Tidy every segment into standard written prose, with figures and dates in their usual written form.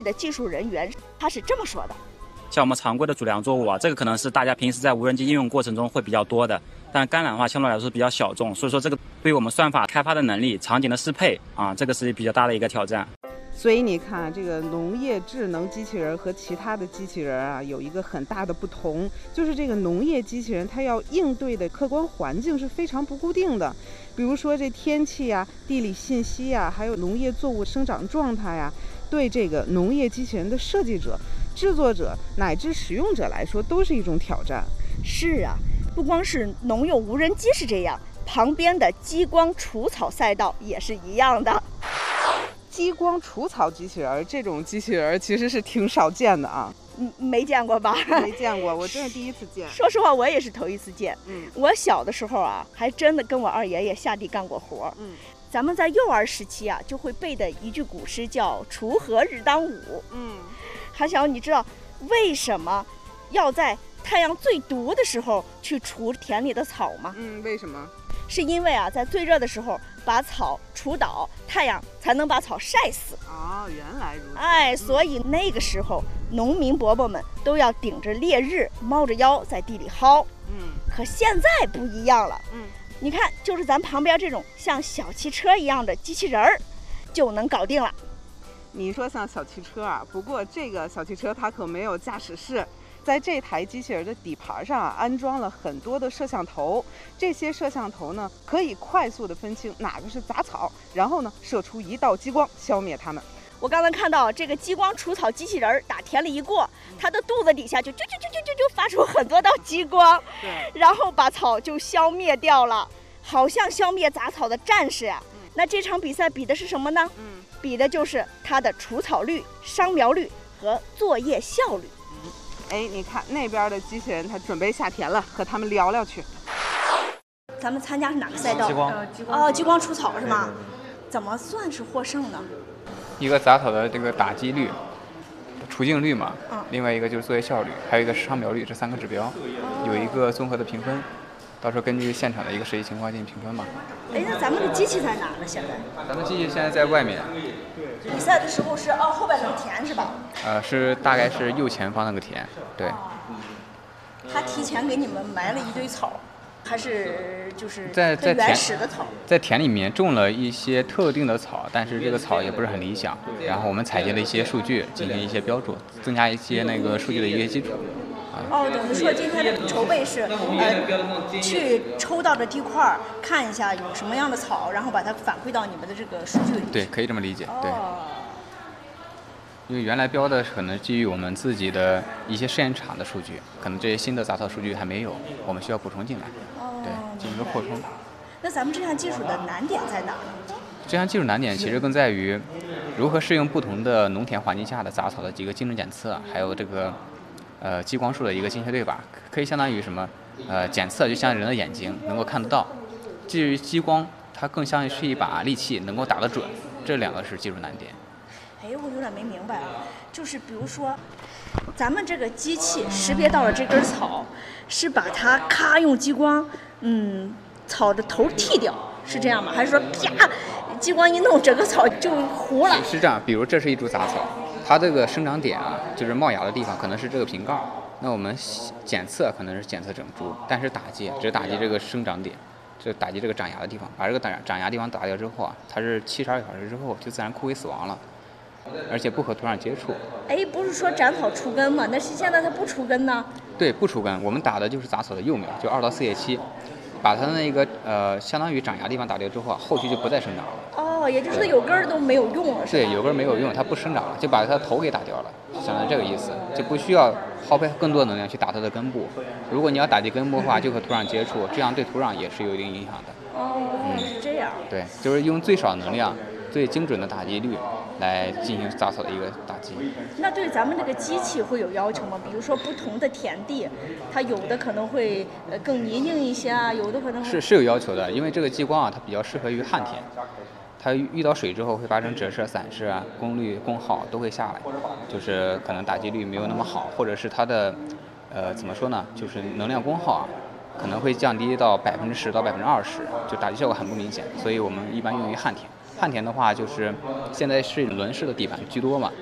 的技术人员他是这么说的： 像我们常规的主粮作物啊，这个可能是大家平时在无人机应用过程中会比较多的，但甘蓝的话相对来说是比较小众，所以说这个对于我们算法开发的能力、场景的适配啊，这个是比较大的一个挑战。 所以你看，这个农业智能机器人和其他的机器人啊，有一个很大的不同，就是这个农业机器人它要应对的客观环境是非常不固定的，比如说这天气呀、地理信息呀，还有农业作物生长状态呀，对这个农业机器人的设计者、制作者乃至使用者来说，都是一种挑战。 是啊，不光是农用无人机是这样，旁边的激光除草赛道也是一样的。 激光除草机器人这种机器人其实是挺少见的啊。 没见过吧？ 没见过，我真是第一次见。 说实话，我也是头一次见。我小的时候啊，还真的跟我二爷爷下地干过活。咱们在幼儿时期啊，就会背的一句古诗叫“锄禾日当午”。韩晓，你知道为什么要在太阳最毒的时候去除田里的草吗？ 为什么？ 是因为啊，在最热的时候把草除倒，太阳才能把草晒死。 原来如此。 所以那个时候农民伯伯们都要顶着烈日，猫着腰在地里薅。可现在不一样了。你看，就是咱旁边这种像小汽车一样的机器人儿，就能搞定了。 你说像小汽车啊，不过这个小汽车它可没有驾驶室。在这台机器人的底盘上啊，安装了很多的摄像头，这些摄像头呢，可以快速的分清哪个是杂草，然后呢，射出一道激光消灭它们。 我刚才看到这个激光除草机器人打田里一过，它的肚子底下就发出很多道激光，然后把草就消灭掉了，好像消灭杂草的战士啊。那这场比赛比的是什么呢？比的就是它的除草率、伤苗率和作业效率。 你看那边的机器人，他准备下田了，和他们聊聊去。 咱们参加是哪个赛道？激光除草是吗？怎么算是获胜呢？ 一个杂草的这个打击率、除净率嘛，另外一个就是作业效率，还有一个伤苗率，这3个指标，有一个综合的评分。到时候根据现场的一个实际情况进行评分嘛。 那咱们的机器在哪呢？现在？ 咱们机器现在在外面。 比赛的时候是后边那个田是吧？ 是大概是右前方那个田，对。 他提前给你们埋了一堆草，还是就是在原始的草？ 在田里面种了一些特定的草，但是这个草也不是很理想。然后我们采集了一些数据，进行一些标注，增加一些那个数据的一个基础。 等于说今天的筹备是去抽到的地块看一下有什么样的草，然后把它反馈到你们的这个数据里。 对，可以这么理解。对。因为原来标的可能基于我们自己的一些试验场的数据，可能这些新的杂草数据还没有，我们需要补充进来。对，进行一个扩充。 那咱们这项技术的难点在哪呢？ 这项技术难点其实更在于如何适应不同的农田环境下的杂草的几个精准检测，还有这个激光束的一个精确对靶，可以相当于什么？检测就像人的眼睛能够看得到，至于激光，它更像是一把利器，能够打得准。这2个是技术难点。 我有点没明白，就是比如说，咱们这个机器识别到了这根草，是把它咔用激光，草的头剃掉，是这样吗？还是说啪，激光一弄，整个草就糊了？ 是这样，比如这是一株杂草。它这个生长点啊，就是冒芽的地方，可能是这个瓶盖。那我们检测可能是检测整株，但是打击只打击这个生长点，就打击这个长芽的地方。把这个长芽地方打掉之后啊，它是72小时之后就自然枯萎死亡了，而且不和土壤接触。 不是说斩草除根吗？那是现在它不除根呢？ 对，不除根，我们打的就是杂草的幼苗，就2到4叶期，把它那个相当于长芽地方打掉之后啊，后续就不再生长了。 也就是有根儿都没有用了，是吧？ 对，有根儿没有用，它不生长了，就把它头给打掉了，相当于这个意思，就不需要耗费更多能量去打它的根部。如果你要打击根部的话，就和土壤接触，这样对土壤也是有一定影响的。 是这样。 对，就是用最少能量、最精准的打击率来进行杂草的一个打击。 那对咱们这个机器会有要求吗？比如说不同的田地，它有的可能会更泥泞一些啊，有的可能是有要求的，因为这个激光啊，它比较适合于旱田。它遇到水之后会发生折射、散射啊，功率、功耗都会下来，就是可能打击率没有那么好，或者是它的怎么说呢，就是能量功耗啊，可能会降低到10%到20%，就打击效果很不明显。所以我们一般用于旱田。旱田的话，就是现在是轮式的地板居多嘛，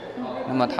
那么